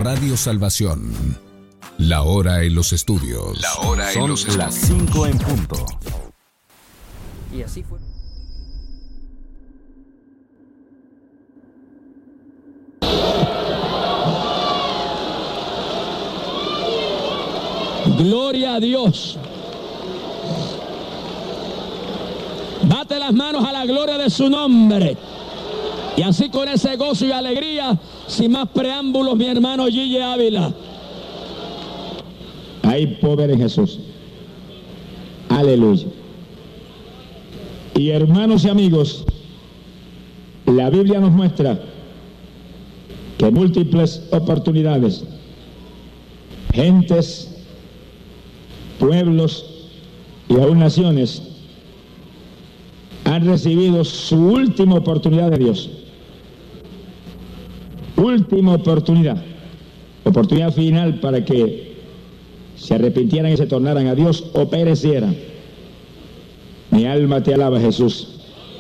Radio Salvación. La hora en los estudios. Son las 5 en punto. Y así fue. Gloria a Dios. Bate las manos a la gloria de su nombre. Y así con ese gozo y alegría, sin más preámbulos, mi hermano Gille Ávila. Hay poder en Jesús. Aleluya. Y hermanos y amigos, la Biblia nos muestra que múltiples oportunidades, gentes, pueblos y aún naciones han recibido su última oportunidad de Dios. Última oportunidad. Oportunidad final para que se arrepintieran y se tornaran a Dios o perecieran. Mi alma te alaba, Jesús.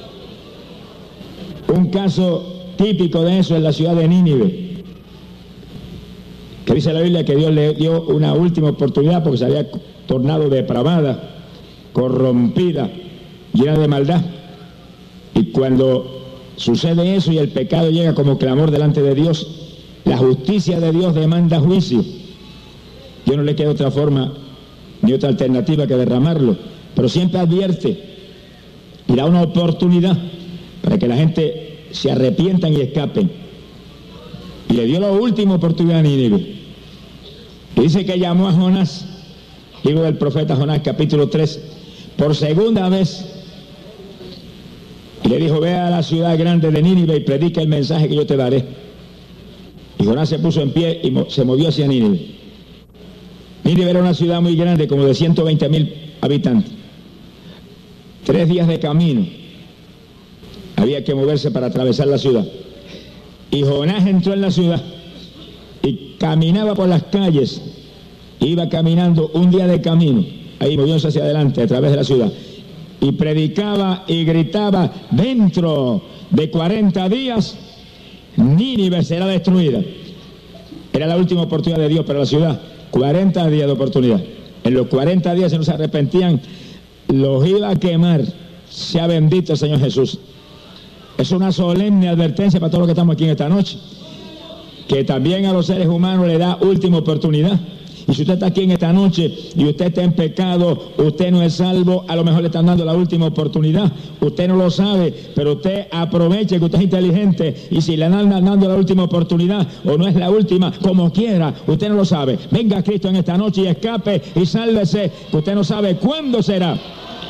Un caso típico de eso es la ciudad de Nínive, que dice la Biblia que Dios le dio una última oportunidad porque se había tornado depravada, corrompida, llena de maldad. Y cuando sucede eso y el pecado llega como clamor delante de Dios, la justicia de Dios demanda juicio. Dios no le queda otra forma ni otra alternativa que derramarlo, pero siempre advierte y da una oportunidad para que la gente se arrepientan y escapen. Y le dio la última oportunidad a Nínive. Y dice que llamó a Jonás, libro del profeta Jonás, capítulo 3, por segunda vez. Y le dijo: ve a la ciudad grande de Nínive y predica el mensaje que yo te daré. Y Jonás se puso en pie y se movió hacia Nínive. Nínive era una ciudad muy grande, como de 120,000 habitantes. 3 días de camino había que moverse para atravesar la ciudad. Y Jonás entró en la ciudad y caminaba por las calles. Iba caminando un día de camino, ahí moviéndose hacia adelante a través de la ciudad. Y predicaba y gritaba: dentro de 40 días Nínive será destruida. Era la última oportunidad de Dios para la ciudad. 40 días de oportunidad. En los 40 días, si no se arrepentían, los iba a quemar. Sea bendito el Señor Jesús. Es una solemne advertencia para todos los que estamos aquí en esta noche, que también a los seres humanos le da última oportunidad. Y si usted está aquí en esta noche y usted está en pecado, usted no es salvo, a lo mejor le están dando la última oportunidad. Usted no lo sabe, pero usted aproveche que usted es inteligente, y si le están dando la última oportunidad o no es la última, como quiera, usted no lo sabe. Venga a Cristo en esta noche y escape y sálvese, que usted no sabe cuándo será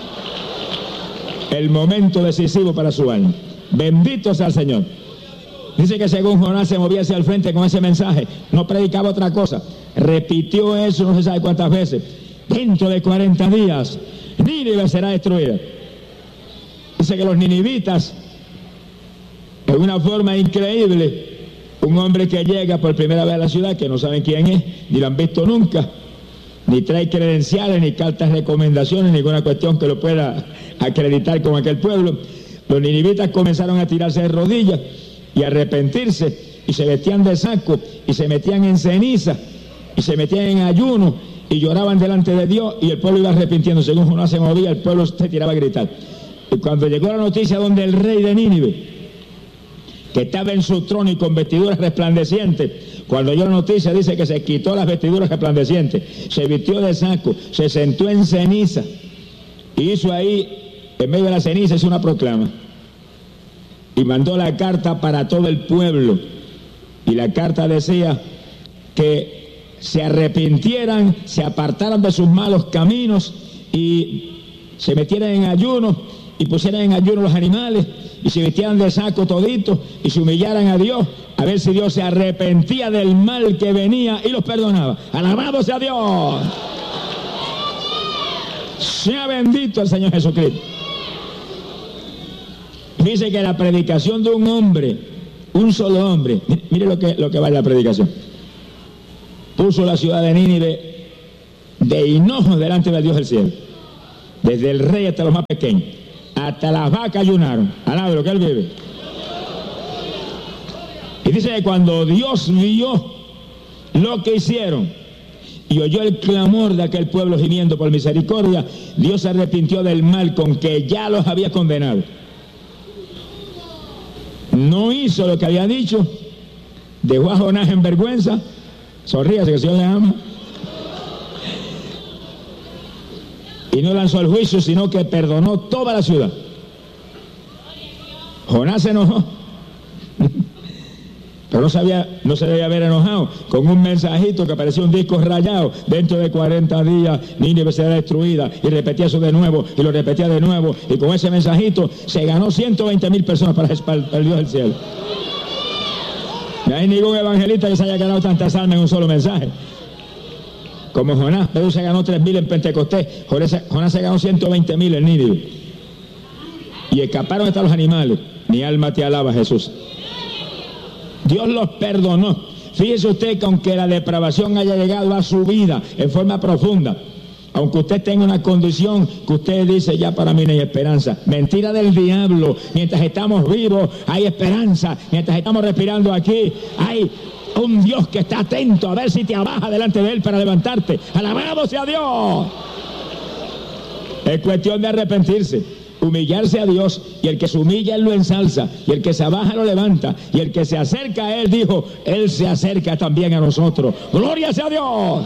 el momento decisivo para su alma. Bendito sea el Señor. Dice que según Jonás se movía hacia el frente con ese mensaje, no predicaba otra cosa, repitió eso no se sabe cuántas veces. Dentro de 40 días Nínive será destruida. Dice que los ninivitas, de una forma increíble, un hombre que llega por primera vez a la ciudad, que no saben quién es, ni lo han visto nunca, ni trae credenciales, ni cartas de recomendaciones, ninguna cuestión que lo pueda acreditar con aquel pueblo. Los ninivitas comenzaron a tirarse de rodillas y arrepentirse, y se vestían de saco, y se metían en ceniza, y se metían en ayuno, y lloraban delante de Dios, y el pueblo iba arrepintiendo. Según Jonás se movía, el pueblo se tiraba a gritar. Y cuando llegó la noticia donde el rey de Nínive, que estaba en su trono y con vestiduras resplandecientes, cuando oyó la noticia, dice que se quitó las vestiduras resplandecientes, se vistió de saco, se sentó en ceniza, y hizo ahí, en medio de la ceniza, hizo una proclama. Y mandó la carta para todo el pueblo. Y la carta decía que se arrepintieran, se apartaran de sus malos caminos y se metieran en ayuno y pusieran en ayuno los animales y se vistieran de saco toditos y se humillaran a Dios, a ver si Dios se arrepentía del mal que venía y los perdonaba. ¡Alabado sea Dios! Sea bendito el Señor Jesucristo. Dice que la predicación de un hombre, un solo hombre, mire lo que vale la predicación, puso la ciudad de Nínive de hinojos delante del Dios del cielo. Desde el rey hasta los más pequeños, hasta las vacas ayunaron. Alaba lo que él vive. Y dice que cuando Dios vio lo que hicieron y oyó el clamor de aquel pueblo gimiendo por misericordia, Dios se arrepintió del mal con que ya los había condenado. No hizo lo que había dicho, dejó a Jonás en vergüenza, sonríase que el Señor le ama, y no lanzó al juicio, sino que perdonó toda la ciudad. Jonás se enojó, pero no se debía haber enojado con un mensajito que parecía un disco rayado. Dentro de 40 días Nínive será destruida, y repetía eso de nuevo y lo repetía de nuevo, y con ese mensajito se ganó 120,000 personas para el Dios del cielo. No hay ningún evangelista que se haya ganado tantas almas en un solo mensaje como Jonás. Pedro se ganó 3,000 en Pentecostés, Jonás se ganó 120,000 en Nínive, y escaparon hasta los animales. Mi alma te alaba, Jesús. Dios los perdonó. Fíjese usted que aunque la depravación haya llegado a su vida en forma profunda, aunque usted tenga una condición que usted dice, ya para mí no hay esperanza. Mentira del diablo. Mientras estamos vivos hay esperanza. Mientras estamos respirando aquí hay un Dios que está atento a ver si te abaja delante de Él para levantarte. Alabado sea Dios. Es cuestión de arrepentirse, humillarse a Dios, y el que se humilla Él lo ensalza, y el que se abaja lo levanta, y el que se acerca a Él, dijo, Él se acerca también a nosotros. ¡Gloria sea Dios!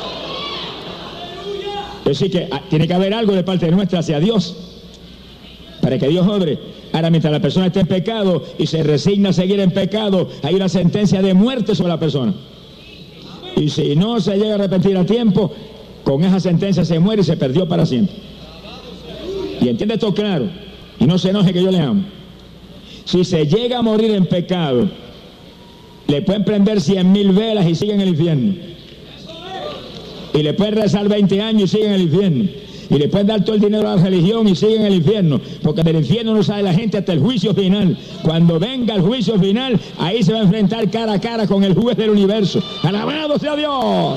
Es decir que tiene que haber algo de parte nuestra hacia Dios para que Dios obre. Ahora, mientras la persona esté en pecado y se resigna a seguir en pecado, hay una sentencia de muerte sobre la persona, y si no se llega a arrepentir a tiempo, con esa sentencia se muere y se perdió para siempre. Y entiende esto claro, y no se enoje que yo le amo. Si se llega a morir en pecado, le pueden prender 100,000 velas y sigue en el infierno, y le pueden rezar 20 años y sigue en el infierno, y le pueden dar todo el dinero a la religión y sigue en el infierno, porque del infierno no sale la gente hasta el juicio final. Cuando venga el juicio final, ahí se va a enfrentar cara a cara con el juez del universo. ¡Alabado sea Dios!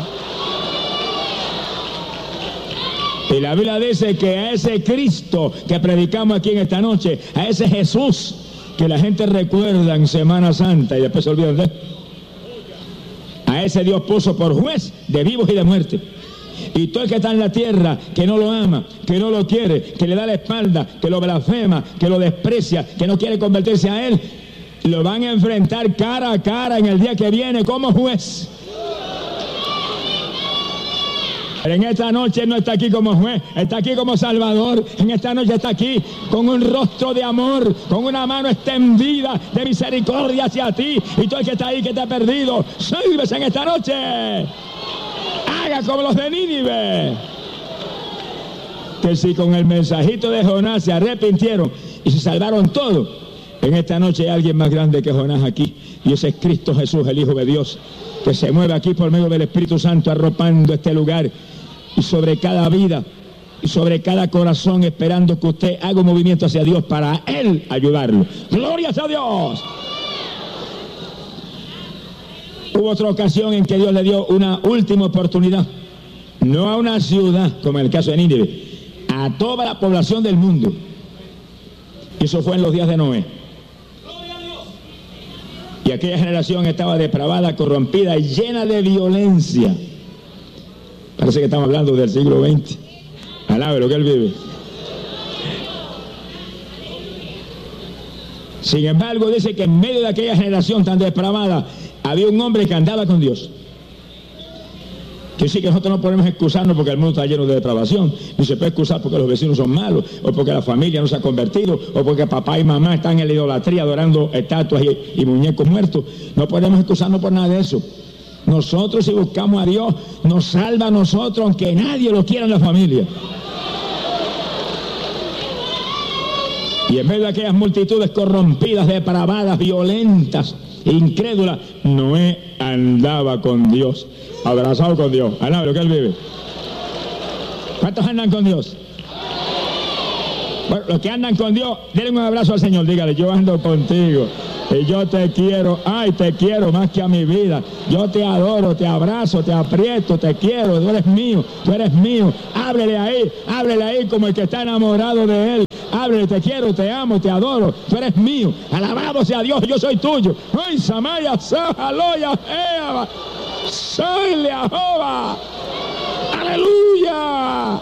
Y la Biblia dice que a ese Cristo que predicamos aquí en esta noche, a ese Jesús que la gente recuerda en Semana Santa y después se olvidan de él, a ese Dios puso por juez de vivos y de muertos. Y todo el que está en la tierra, que no lo ama, que no lo quiere, que le da la espalda, que lo blasfema, que lo desprecia, que no quiere convertirse a Él, lo van a enfrentar cara a cara en el día que viene como juez. Pero en esta noche no está aquí como juez, está aquí como Salvador. En esta noche está aquí con un rostro de amor, con una mano extendida de misericordia hacia ti. Y todo el que está ahí, que te ha perdido, sálvese en esta noche. Haga como los de Nínive, que si con el mensajito de Jonás se arrepintieron y se salvaron todos, en esta noche hay alguien más grande que Jonás aquí, y ese es Cristo Jesús, el Hijo de Dios, que se mueve aquí por medio del Espíritu Santo, arropando este lugar y sobre cada vida y sobre cada corazón, esperando que usted haga un movimiento hacia Dios para Él ayudarlo. ¡Gloria a Dios! Hubo otra ocasión en que Dios le dio una última oportunidad, no a una ciudad, como en el caso de Nínive, a toda la población del mundo. Y eso fue en los días de Noé. Y aquella generación estaba depravada, corrompida y llena de violencia. Parece que estamos hablando del siglo XX. Alabe lo que él vive. Sin embargo, dice que en medio de aquella generación tan depravada, había un hombre que andaba con Dios. Que sí, que nosotros no podemos excusarnos porque el mundo está lleno de depravación, ni se puede excusar porque los vecinos son malos, o porque la familia no se ha convertido, o porque papá y mamá están en la idolatría adorando estatuas y muñecos muertos. No podemos excusarnos por nada de eso. Nosotros, si buscamos a Dios, nos salva a nosotros, aunque nadie lo quiera en la familia. Y en medio de aquellas multitudes corrompidas, depravadas, violentas, incrédulas, Noé andaba con Dios, abrazado con Dios. Alaba lo que él vive. ¿Cuántos andan con Dios? Bueno, los que andan con Dios, denle un abrazo al Señor, dígale, yo ando contigo y yo te quiero, ay, te quiero más que a mi vida, yo te adoro, te abrazo, te aprieto, te quiero, tú eres mío, tú eres mío. Háblele ahí como el que está enamorado de Él. Háblele, te quiero, te amo, te adoro, tú eres mío. Alabado sea Dios, yo soy tuyo. ¡Ay, Samaya, Sahaloya, Eva! Soy Jehová. Aleluya.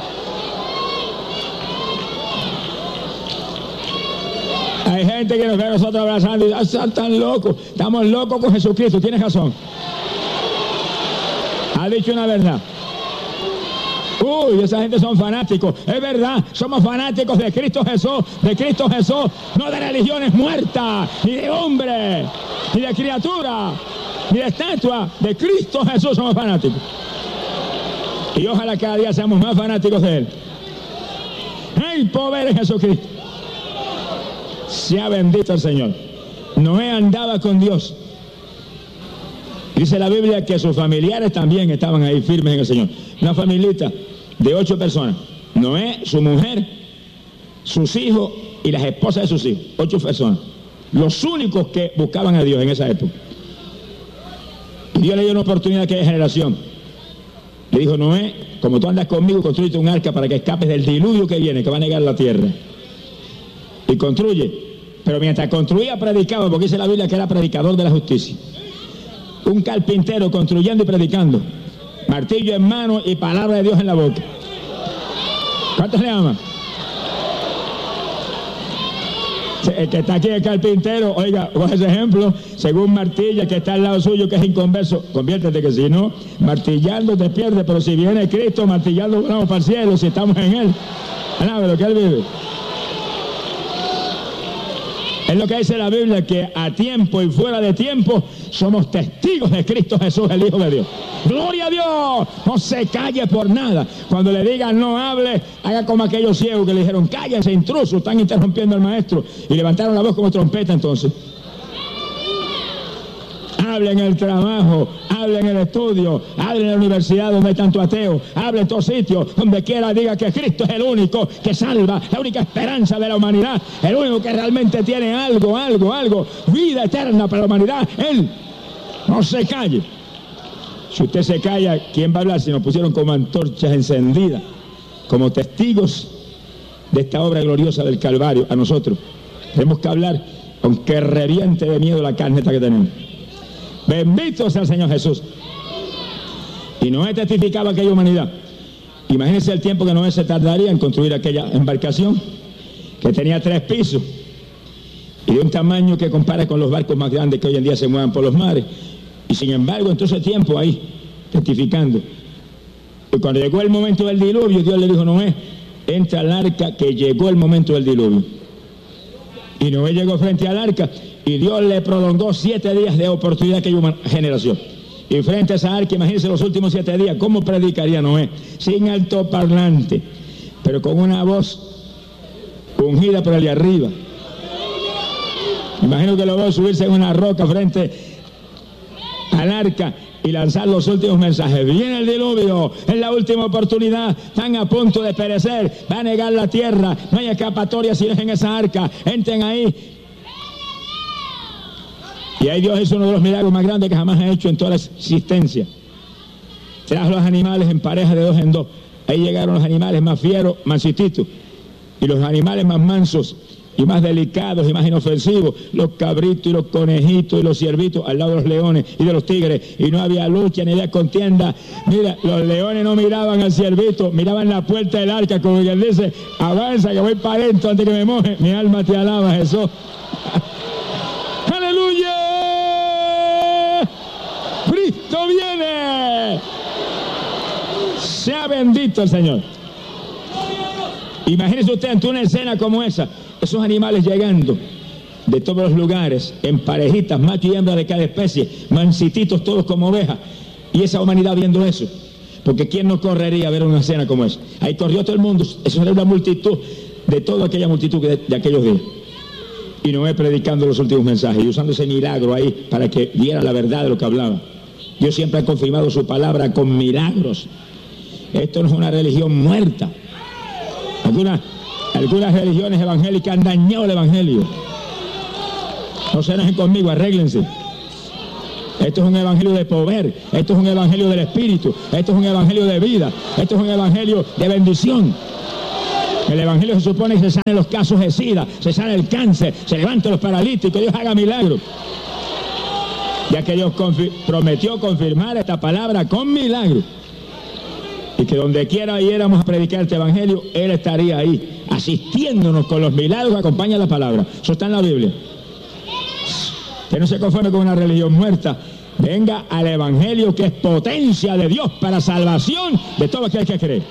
Hay gente que nos ve a nosotros abrazando y dice, están tan locos, estamos locos con Jesucristo. Tienes razón. Ha dicho una verdad. Uy, esa gente son fanáticos. Es verdad, somos fanáticos de Cristo Jesús, no de religiones muertas, ni de hombres, ni de criatura, ni de estatua. De Cristo Jesús somos fanáticos. Y ojalá cada día seamos más fanáticos de Él. El poder en Jesucristo. Sea bendito el Señor. Noé andaba con Dios. Dice la Biblia que sus familiares también estaban ahí firmes en el Señor. Una familita de 8 personas. Noé, su mujer, sus hijos y las esposas de sus hijos. 8 personas. Los únicos que buscaban a Dios en esa época. Y Dios le dio una oportunidad a aquella generación. Le dijo, Noé, como tú andas conmigo, construye un arca para que escapes del diluvio que viene, que va a negar la tierra. Y construye. Pero mientras construía, predicaba, porque dice la Biblia que era predicador de la justicia. Un carpintero construyendo y predicando. Martillo en mano y palabra de Dios en la boca. ¿Cuántos le aman? El que está aquí es carpintero, oiga, coge ese ejemplo, según martilla que está al lado suyo, que es inconverso, conviértete, que si no, martillando te pierdes, pero si viene Cristo, martillando vamos para el cielo, si estamos en Él. Nada, lo que Él vive. Es lo que dice la Biblia, que a tiempo y fuera de tiempo somos testigos de Cristo Jesús, el Hijo de Dios. ¡Gloria a Dios! No se calle por nada. Cuando le digan no hable, haga como aquellos ciegos que le dijeron, cállense, intrusos, están interrumpiendo al maestro. Y levantaron la voz como trompeta entonces. Hable en el trabajo, hable en el estudio, hable en la universidad donde hay tanto ateo, hable en todos sitios, donde quiera diga que Cristo es el único que salva, la única esperanza de la humanidad, el único que realmente tiene algo, vida eterna para la humanidad. Él no se calle. Si usted se calla, ¿quién va a hablar? Si nos pusieron como antorchas encendidas, como testigos de esta obra gloriosa del Calvario, a nosotros tenemos que hablar, aunque reviente de miedo la carne esta que tenemos. Bendito sea el Señor Jesús. Y Noé testificaba aquella humanidad. Imagínense el tiempo que Noé se tardaría en construir aquella embarcación, que tenía 3 pisos y de un tamaño que compara con los barcos más grandes que hoy en día se mueven por los mares. Y sin embargo, en todo ese tiempo ahí, testificando. Y cuando llegó el momento del diluvio, Dios le dijo, Noé, entra al arca, que llegó el momento del diluvio. Y Noé llegó frente al arca, y Dios le prolongó 7 días de oportunidad a aquella generación. Y frente a esa arca, imagínense los últimos 7 días, ¿cómo predicaría Noé? Sin altoparlante, pero con una voz ungida por el de arriba. Imagino que lo veo subirse en una roca frente al arca y lanzar los últimos mensajes. Viene el diluvio, es la última oportunidad, están a punto de perecer, va a negar la tierra, no hay escapatoria si no es en esa arca, entren ahí. Y ahí Dios hizo uno de los milagros más grandes que jamás ha hecho en toda la existencia. Trajo los animales en pareja de 2 en 2. Ahí llegaron los animales más fieros, mansititos, y los animales más mansos y más delicados y más inofensivos, los cabritos y los conejitos y los ciervitos al lado de los leones y de los tigres, y no había lucha ni había contienda. Mira, los leones no miraban al ciervito, miraban la puerta del arca, como quien dice, avanza que voy para adentro antes que me moje. Mi alma te alaba, Jesús. ¡Aleluya! ¡Cristo viene! Sea bendito el Señor. Imagínese usted ante una escena como esa, esos animales llegando de todos los lugares, en parejitas, macho y hembra de cada especie, mansititos todos como ovejas, y esa humanidad viendo eso. Porque ¿quién no correría a ver una escena como esa? Ahí corrió todo el mundo, eso era una multitud, de toda aquella multitud de aquellos días. Y Noé predicando los últimos mensajes y usando ese milagro ahí para que diera la verdad de lo que hablaba. Dios siempre ha confirmado su palabra con milagros. Esto no es una religión muerta. Algunas religiones evangélicas han dañado el evangelio. No se enojen conmigo, arréglense. Esto es un evangelio de poder, esto es un evangelio del Espíritu, esto es un evangelio de vida, esto es un evangelio de bendición. El evangelio se supone que se sanen los casos de SIDA, se sana el cáncer, se levantan los paralíticos, Dios haga milagros. ya que Dios prometió confirmar esta palabra con milagros. Y que donde quiera yéramos a predicar este evangelio, Él estaría ahí, asistiéndonos con los milagros que acompañan la palabra. Eso está en la Biblia. Que no se conforme con una religión muerta. Venga al evangelio, que es potencia de Dios para salvación de todo aquel que cree.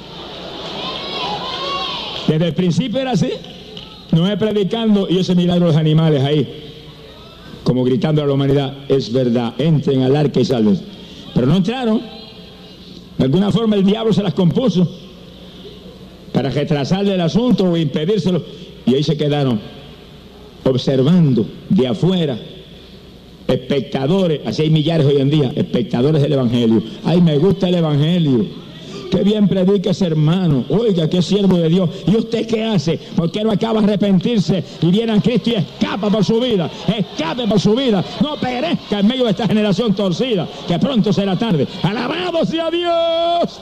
Desde el principio era así. Noé predicando y ese milagro de los animales ahí, como gritando a la humanidad: es verdad, entren al arca y salven. Pero no entraron. De alguna forma el diablo se las compuso para retrasarle el asunto o impedírselo, y ahí se quedaron observando de afuera, espectadores. Así hay millares hoy en día, espectadores del evangelio. Ay, me gusta el evangelio, qué bien predica ese hermano, oiga, qué siervo de Dios. ¿Y usted qué hace? ¿Por qué no acaba de arrepentirse y viene a Cristo y escapa por su vida? Escape por su vida, no perezca en medio de esta generación torcida, que pronto será tarde. ¡Alabado sea Dios!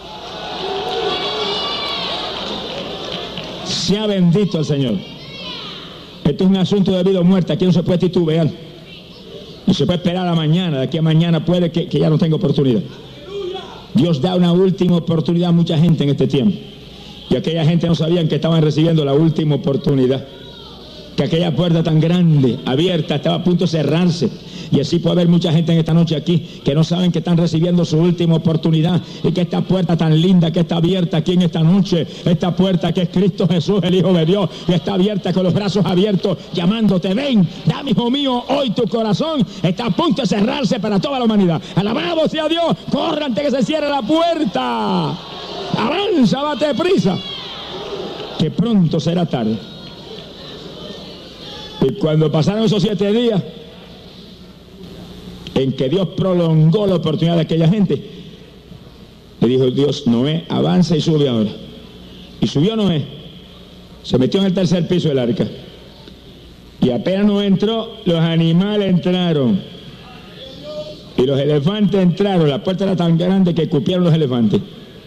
Sea bendito el Señor. Esto es un asunto de vida o muerte. Aquí no se puede titubear, no se puede esperar a mañana. De aquí a mañana puede que ya no tenga oportunidad. Dios da una última oportunidad a mucha gente en este tiempo. Y aquella gente no sabían que estaban recibiendo la última oportunidad. Que aquella puerta tan grande, abierta, estaba a punto de cerrarse. Y así puede haber mucha gente en esta noche aquí que no saben que están recibiendo su última oportunidad. Y que esta puerta tan linda que está abierta aquí en esta noche, esta puerta que es Cristo Jesús, el Hijo de Dios, y está abierta con los brazos abiertos, llamándote: ven, dame, hijo mío, hoy tu corazón. Está a punto de cerrarse para toda la humanidad. Alabado sea Dios. Corra antes que se cierre la puerta. Avanza, bate prisa, que pronto será tarde. Y cuando pasaron esos 7 días en que Dios prolongó la oportunidad de aquella gente, le dijo Dios: Noé, avanza y sube ahora. Y subió Noé, se metió en el tercer piso del arca, y apenas Noé entró, los animales entraron y los elefantes entraron. La puerta era tan grande que cupieron los elefantes,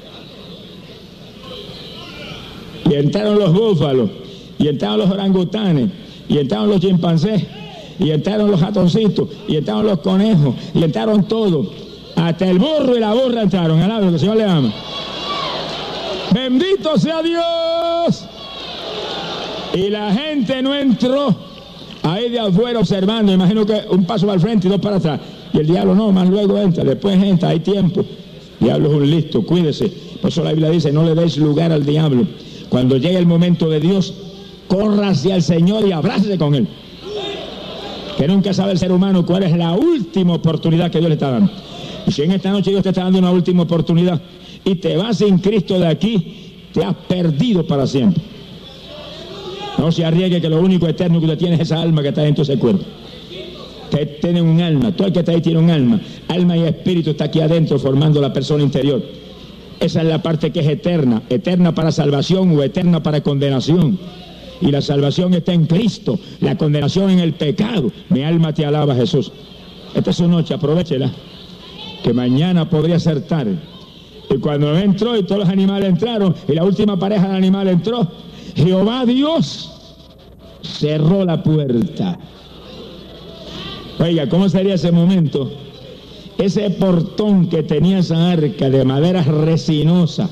y entraron los búfalos, y entraron los orangutanes, y entraron los chimpancés, y entraron los ratoncitos, y entraron los conejos, y entraron todos, hasta el burro y la burra entraron. Alabado, que el Señor le ama. Bendito sea Dios. Y la gente no entró ahí de afuera observando. Imagino que un paso al frente y 2 para atrás. Y el diablo no, más luego entra, después entra, hay tiempo. El diablo es un listo, cuídese. Por eso la Biblia dice: no le deis lugar al diablo. Cuando llegue el momento de Dios, corra hacia el Señor y abrácese con Él. Que nunca sabe el ser humano cuál es la última oportunidad que Dios le está dando. Y si en esta noche Dios te está dando una última oportunidad y te vas sin Cristo de aquí, te has perdido para siempre. No se arriesgue, que lo único eterno que usted tiene es esa alma que está dentro de ese cuerpo. Usted tiene un alma, todo el que está ahí tiene un alma. Alma y espíritu está aquí adentro formando la persona interior. Esa es la parte que es eterna, eterna para salvación o eterna para condenación. Y la salvación está en Cristo, la condenación en el pecado. Mi alma te alaba, Jesús. Esta es su noche, aprovéchela, que mañana podría ser tarde. Y cuando entró y todos los animales entraron, y la última pareja de animales entró, Jehová Dios cerró la puerta. Oiga, ¿cómo sería ese momento? Ese portón que tenía esa arca de madera resinosa,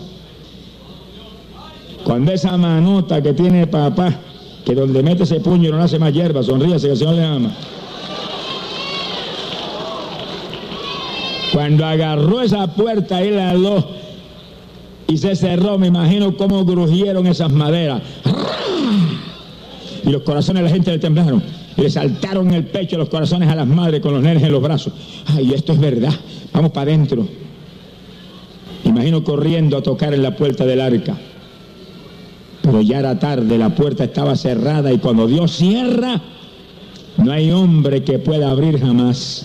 cuando esa manota que tiene papá, que donde mete ese puño no hace más hierba, sonríase, que el Señor le ama. Cuando agarró esa puerta, él la aló y se cerró. Me imagino cómo grugieron esas maderas. Y los corazones de la gente le temblaron. Y le saltaron en el pecho los corazones a las madres con los nenes en los brazos. Ay, esto es verdad. Vamos para adentro. Imagino corriendo a tocar en la puerta del arca. Pero ya era tarde, la puerta estaba cerrada, y cuando Dios cierra, no hay hombre que pueda abrir jamás.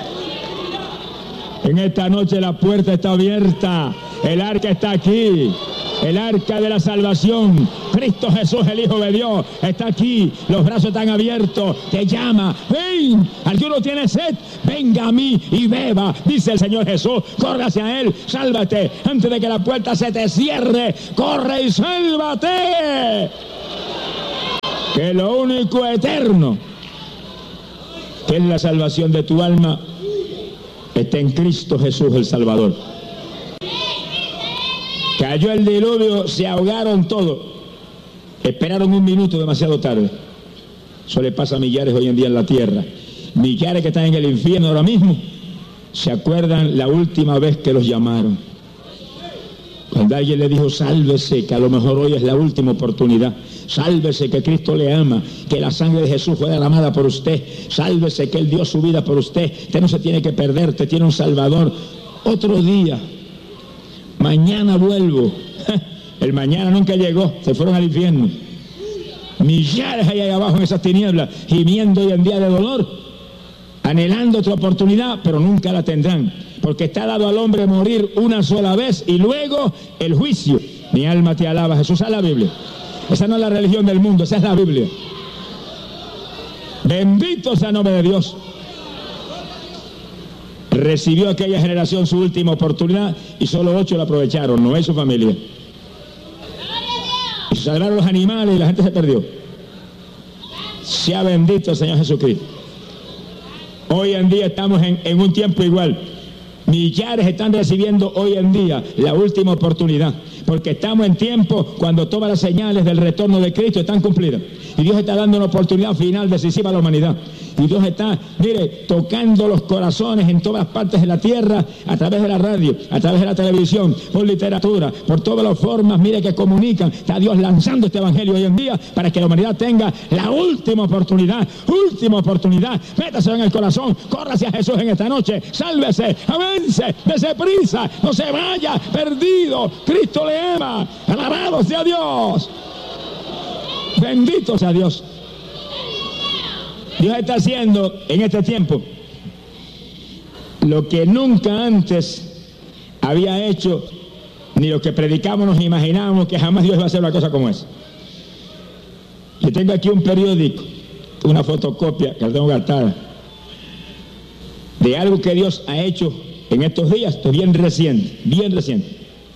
En esta noche la puerta está abierta, el arca está aquí, el arca de la salvación, Cristo Jesús, el Hijo de Dios, está aquí, los brazos están abiertos, te llama: ven, alguno tiene sed, venga a mí y beba, dice el Señor Jesús. Corre hacia Él, sálvate, antes de que la puerta se te cierre, corre y sálvate. Que lo único eterno, que es la salvación de tu alma, está en Cristo Jesús el Salvador. Cayó el diluvio, se ahogaron todos. Esperaron un minuto demasiado tarde. Eso le pasa a millares hoy en día en la tierra. Millares que están en el infierno ahora mismo, se acuerdan la última vez que los llamaron. Cuando alguien le dijo, sálvese, que a lo mejor hoy es la última oportunidad. Sálvese, que Cristo le ama, que la sangre de Jesús fue derramada por usted. Sálvese, que Él dio su vida por usted. Usted no se tiene que perder, usted tiene un Salvador. Otro día, mañana vuelvo. El mañana nunca llegó, se fueron al infierno. Millares hay ahí abajo en esas tinieblas, gimiendo hoy en día de dolor, anhelando otra oportunidad, pero nunca la tendrán, porque está dado al hombre morir una sola vez y luego el juicio. Mi alma te alaba, Jesús. Es la Biblia. Esa no es la religión del mundo, esa es la Biblia. Bendito sea el nombre de Dios. Recibió aquella generación su última oportunidad y solo 8 la aprovecharon, no es su familia. Y se salvaron los animales y la gente se perdió. Sea bendito el Señor Jesucristo. Hoy en día estamos en un tiempo igual. Millares están recibiendo hoy en día la última oportunidad, porque estamos en tiempo cuando todas las señales del retorno de Cristo están cumplidas. Y Dios está dando una oportunidad final decisiva a la humanidad. Y Dios está, mire, tocando los corazones en todas partes de la tierra, a través de la radio, a través de la televisión, por literatura, por todas las formas, mire, que comunican. Está Dios lanzando este evangelio hoy en día para que la humanidad tenga la última oportunidad. Última oportunidad. Métase en el corazón, corra hacia Jesús en esta noche, sálvese, avance, dése prisa, no se vaya perdido. Cristo le ama. Alabado sea Dios. Bendito sea Dios. Dios está haciendo en este tiempo lo que nunca antes había hecho, ni lo que predicamos nos imaginábamos que jamás Dios iba a hacer una cosa como esa. Yo tengo aquí un periódico, una fotocopia que la tengo gastada, de algo que Dios ha hecho en estos días. Esto es bien reciente, bien reciente.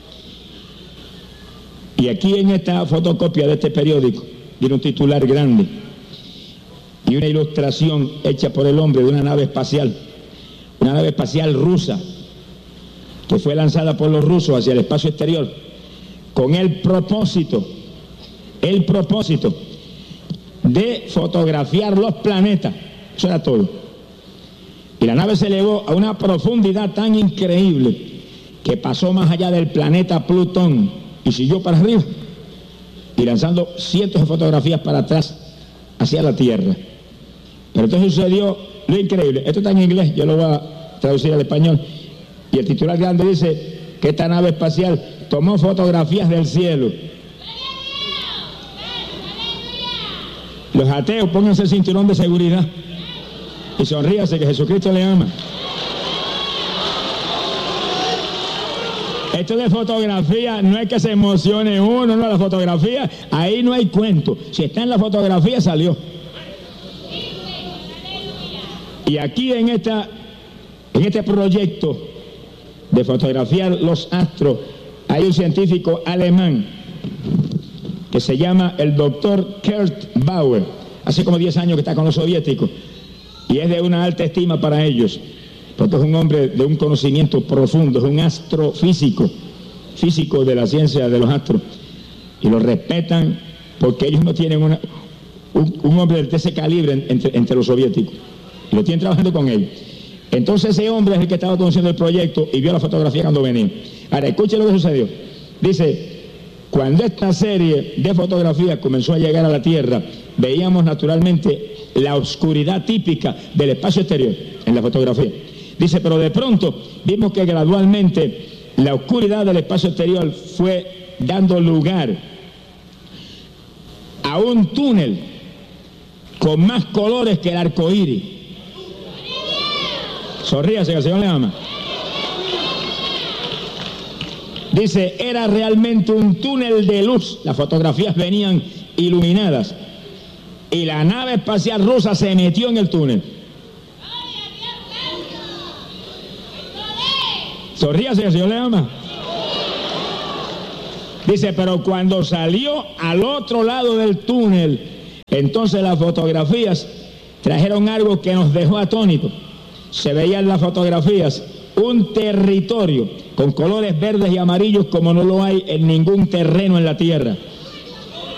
Y aquí en esta fotocopia de este periódico viene un titular grande y una ilustración hecha por el hombre de una nave espacial rusa, que fue lanzada por los rusos hacia el espacio exterior, con el propósito de fotografiar los planetas. Eso era todo. Y la nave se elevó a una profundidad tan increíble que pasó más allá del planeta Plutón y siguió para arriba, y lanzando cientos de fotografías para atrás hacia la Tierra. Pero entonces sucedió lo increíble. Esto está en inglés, yo lo voy a traducir al español. Y el titular grande dice que esta nave espacial tomó fotografías del cielo. Los ateos, pónganse el cinturón de seguridad y sonríase, que Jesucristo le ama. Esto de fotografía no es que se emocione uno, no, la fotografía, ahí no hay cuento. Si está en la fotografía, salió. Y aquí en este proyecto de fotografiar los astros, hay un científico alemán que se llama el doctor Kurt Bauer. Hace como 10 años que está con los soviéticos y es de una alta estima para ellos, porque es un hombre de un conocimiento profundo, es un astrofísico, físico de la ciencia de los astros, y lo respetan porque ellos no tienen un hombre de ese calibre entre los soviéticos, y lo tienen trabajando con ellos. Entonces ese hombre es el que estaba conociendo el proyecto y vio la fotografía cuando venía. Ahora escuche lo que sucedió. Dice, cuando esta serie de fotografías comenzó a llegar a la Tierra, veíamos naturalmente la oscuridad típica del espacio exterior en la fotografía. Dice, pero de pronto vimos que gradualmente la oscuridad del espacio exterior fue dando lugar a un túnel con más colores que el arco iris. Sonríase, que el Señor le ama. Dice, era realmente un túnel de luz. Las fotografías venían iluminadas y la nave espacial rusa se metió en el túnel. Sonríase, que el Señor le ama. Dice, pero cuando salió al otro lado del túnel, entonces las fotografías trajeron algo que nos dejó atónitos. se veía en las fotografías un territorio con colores verdes y amarillos como no lo hay en ningún terreno en la tierra.